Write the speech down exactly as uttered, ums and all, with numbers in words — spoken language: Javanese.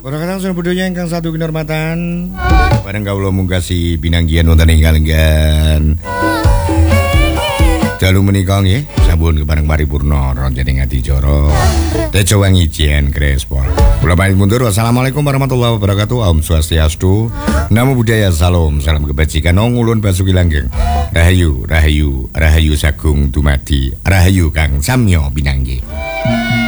Para kadang sun budaya ingkang satu kinurmatan. Bareng kawula mungkasi pinanggihan wonten ing kalenggan. Dalu menika nggih sampun kepareng paripurna ranjane adicara. Tejo wangi jen Krespol. Kula pamit mundur. Wassalamualaikum warahmatullahi wabarakatuh. Om Swastiastu. Namo Buddhaya. Salam. Salam kebajikan. Ong ulun basuki langgeng. Rahayu, rahayu, rahayu sagung dumadi. Rahayu Kang Samyo pinanggih.